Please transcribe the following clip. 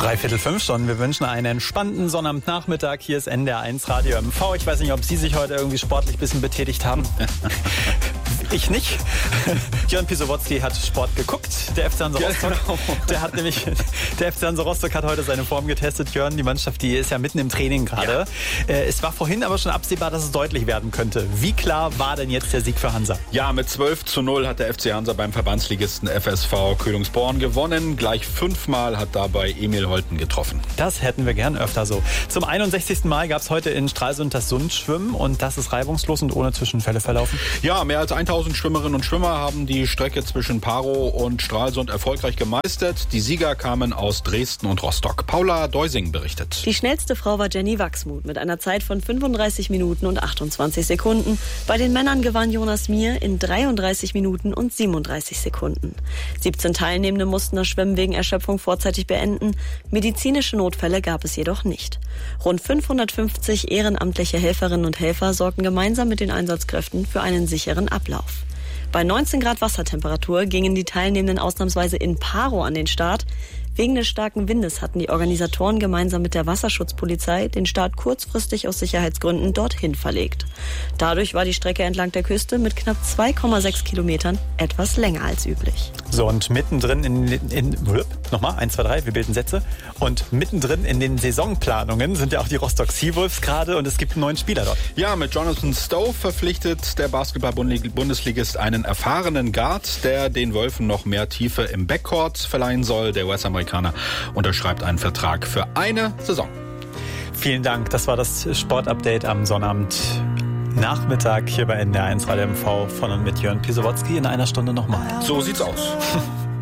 3:45 schon. Wir wünschen einen entspannten Sonnabendnachmittag. Hier ist NDR1 Radio MV. Ich weiß nicht, ob Sie sich heute irgendwie sportlich ein bisschen betätigt haben. Ich nicht. Jörn Pisowotzki hat Sport geguckt. Der FC Hansa Rostock. Genau. Der FC Hansa Rostock hat heute seine Form getestet. Jörn, die Mannschaft, die ist ja mitten im Training gerade. Ja. Es war vorhin aber schon absehbar, dass es deutlich werden könnte. Wie klar war denn jetzt der Sieg für Hansa? Ja, mit 12:0 hat der FC Hansa beim Verbandsligisten FSV Königsborn gewonnen. Gleich 5-mal hat dabei Emil Holten getroffen. Das hätten wir gern öfter so. Zum 61. Mal gab es heute in Stralsund das Sundschwimmen und das ist reibungslos und ohne Zwischenfälle verlaufen. Ja, mehr als 1000 Schwimmerinnen und Schwimmer haben die Strecke zwischen Parow und Stralsund erfolgreich gemeistert. Die Sieger kamen aus Dresden und Rostock. Paula Deusing berichtet. Die schnellste Frau war Jenny Wachsmuth mit einer Zeit von 35 Minuten und 28 Sekunden. Bei den Männern gewann Jonas Mier in 33 Minuten und 37 Sekunden. 17 Teilnehmende mussten das Schwimmen wegen Erschöpfung vorzeitig beenden. Medizinische Notfälle gab es jedoch nicht. Rund 550 ehrenamtliche Helferinnen und Helfer sorgten gemeinsam mit den Einsatzkräften für einen sicheren Ablauf. Bei 19 Grad Wassertemperatur gingen die Teilnehmenden ausnahmsweise in Parow an den Start. Wegen des starken Windes hatten die Organisatoren gemeinsam mit der Wasserschutzpolizei den Start kurzfristig aus Sicherheitsgründen dorthin verlegt. Dadurch war die Strecke entlang der Küste mit knapp 2,6 Kilometern etwas länger als üblich. So, und mittendrin nochmal, 1, 2, 3, wir bilden Sätze. Und mittendrin in den Saisonplanungen sind ja auch die Rostock Seawolves gerade und es gibt einen neuen Spieler dort. Ja, mit Jonathan Stove verpflichtet der Basketball-Bundesligist einen erfahrenen Guard, der den Wölfen noch mehr Tiefe im Backcourt verleihen soll. Der US-Amerikaner unterschreibt einen Vertrag für eine Saison. Vielen Dank, das war das Sportupdate am Sonnabend. Nachmittag hier bei NDR1 Radio MV von und mit Jörn Pisowotzki in einer Stunde nochmal. So sieht's aus.